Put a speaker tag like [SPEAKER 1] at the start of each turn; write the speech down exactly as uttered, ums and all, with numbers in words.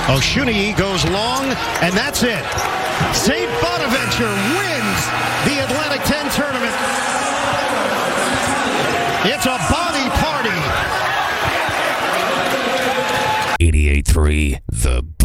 [SPEAKER 1] Oshuniyi goes long, and that's it. Saint Bonaventure wins the Atlantic ten tournament. It's a body party.
[SPEAKER 2] eighty-eight three, The